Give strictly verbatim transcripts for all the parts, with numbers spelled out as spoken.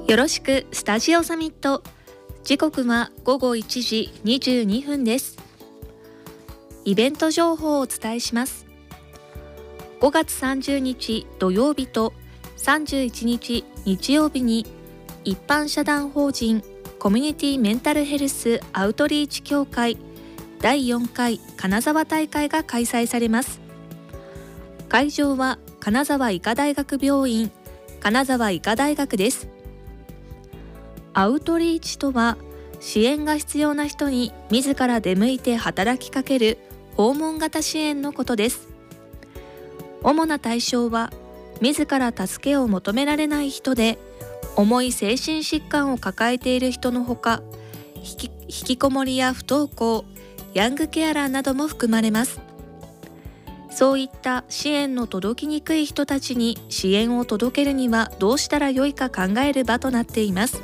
よろしくスタジオサミット。時刻はごごいちじにじゅうにふんです。イベント情報をお伝えします。ごがつさんじゅうにち土曜日とさんじゅういちにち日曜日に一般社団法人コミュニティメンタルヘルスアウトリーチ協会だいよんかい金沢大会が開催されます。会場は金沢医科大学病院金沢医科大学です。アウトリーチとは、支援が必要な人に自ら出向いて働きかける訪問型支援のことです。主な対象は、自ら助けを求められない人で、重い精神疾患を抱えている人のほか、引き、引きこもりや不登校、ヤングケアラーなども含まれます。そういった支援の届きにくい人たちに支援を届けるにはどうしたらよいか考える場となっています。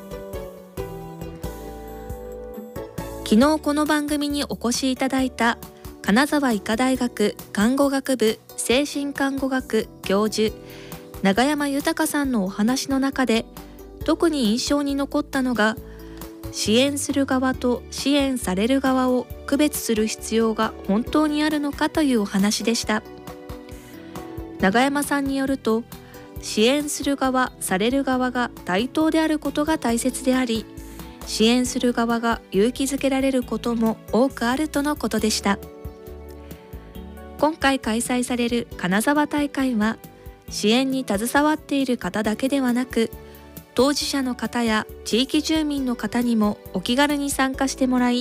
昨日この番組にお越しいただいた金沢医科大学看護学部精神看護学教授永山豊さんのお話の中で、特に印象に残ったのが、支援する側と支援される側を区別する必要が本当にあるのかというお話でした。永山さんによると、支援する側、される側が対等であることが大切であり、支援する側が勇気づけられることも多くあるとのことでした。今回開催される金沢大会は、支援に携わっている方だけではなく、当事者の方や地域住民の方にもお気軽に参加してもらい、